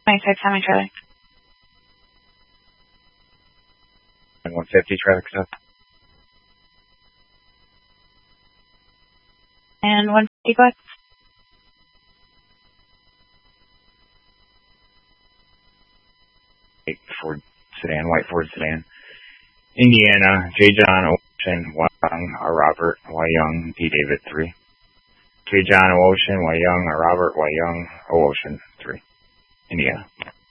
26, how many trailer? And 150 traffic stop. And 150 go ahead. Ford sedan, white Ford sedan. Indiana, J. John, Ocean, Y. Young, R. Robert, Y. Young, D. David, 3. J. John, O. Ocean, Y. Young, R. Robert, Y. Young, O. Ocean, 3. Indiana.